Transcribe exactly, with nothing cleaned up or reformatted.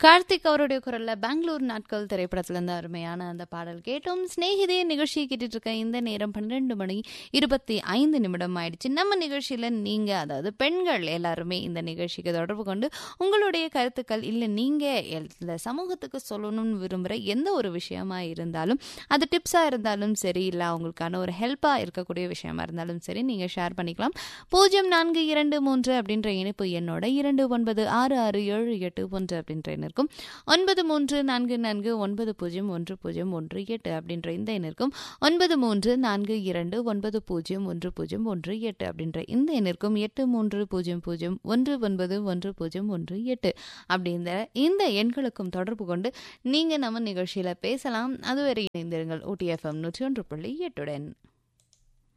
கார்த்திக் அவருடைய குரல்ல பெங்களூர் நாட்கள் திரைப்படத்துல இருந்து அருமையான அந்த பாடல் கேட்டோம். சிநேகிதே நிகழ்ச்சியை கேட்டுட்டு இருக்க இந்த நேரம் பன்னிரெண்டு மணி இருபத்தி ஐந்து நிமிடம் ஆயிடுச்சு. நம்ம நிகழ்ச்சியில நீங்க, அதாவது பெண்கள் எல்லாருமே இந்த நிகழ்ச்சிக்கு தொடர்பு கொண்டு உங்களுடைய கருத்துக்கள், இல்லை நீங்க இந்த சமூகத்துக்கு சொல்லணும்னு விரும்புகிற எந்த ஒரு விஷயமா இருந்தாலும், அது டிப்ஸாக இருந்தாலும் சரி, இல்லை அவங்களுக்கான ஒரு ஹெல்ப்பாக இருக்கக்கூடிய விஷயமா இருந்தாலும் சரி, நீங்கள் ஷேர் பண்ணிக்கலாம். பூஜ்ஜியம் நான்கு இரண்டு மூன்று அப்படின்ற இணைப்பு என்னோட இரண்டு ஒன்பது ஆறு ஆறு ஏழு எட்டு ஒன்று அப்படின்ற எண் இருக்கும். ஒன்பது மூன்று நான்கு நான்கு ஒன்பது பூஜ்ஜியம் ஒன்று பூஜ்ஜியம் ஒன்று எட்டு அப்படின்ற இந்த எண் இருக்கும். ஒன்பது மூன்று நான்கு இரண்டு ஒன்பது பூஜ்ஜியம் ஒன்று பூஜ்ஜியம் ஒன்று எட்டு அப்படின்ற இந்த எண் இருக்கும். எட்டு மூன்று பூஜ்ஜியம் பூஜ்ஜியம் ஒன்று ஒன்பது ஒன்று பூஜ்ஜியம் ஒன்று எட்டு அப்படின்ற இந்த எண்களுக்கும் தொடர்பு கொண்டு நீங்க நம்ம நிகழ்ச்சியில பேசலாம். அதுவரை இணைந்திருங்கள் ஊட்டி எஃப்எம் நூற்றி ஒன்று புள்ளி எட்டுடன்.